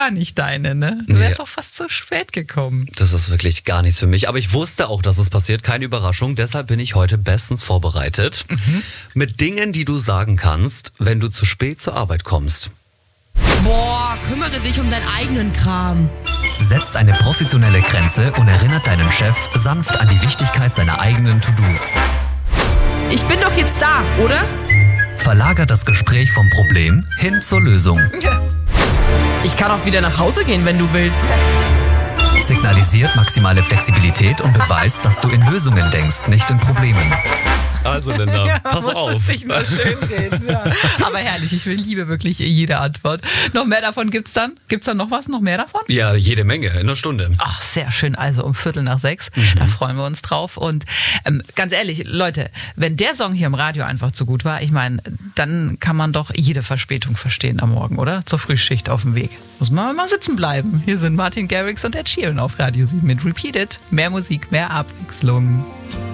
nicht deine, ne? Du wärst auch fast zu spät gekommen. Das ist wirklich gar nichts für mich. Aber ich wusste auch, dass es passiert. Keine Überraschung. Deshalb bin ich heute bestens vorbereitet. Mit Dingen, die du sagen kannst, wenn du zu spät zur Arbeit kommst. Boah, kümmere dich um deinen eigenen Kram. Setzt eine professionelle Grenze und erinnert deinen Chef sanft an die Wichtigkeit seiner eigenen To-Dos. Ich bin doch jetzt da, oder? Verlagert das Gespräch vom Problem hin zur Lösung. Ich kann auch wieder nach Hause gehen, wenn du willst. Signalisiert maximale Flexibilität und beweist, dass du in Lösungen denkst, nicht in Problemen. Also Linda, pass auf. Es sich nur schön reden, ja. Aber herrlich, ich liebe wirklich jede Antwort. Noch mehr davon gibt's dann? Gibt's dann noch was? Noch mehr davon? Ja, jede Menge, in einer Stunde. Ach, sehr schön. Also um 5:45. Da freuen wir uns drauf. Und ganz ehrlich, Leute, wenn der Song hier im Radio einfach zu gut war, ich meine, dann kann man doch jede Verspätung verstehen am Morgen, oder? Zur Frühschicht auf dem Weg. Muss man mal sitzen bleiben. Hier sind Martin Garrix und Ed Sheeran auf Radio 7 mit Repeat It. Mehr Musik, mehr Abwechslung.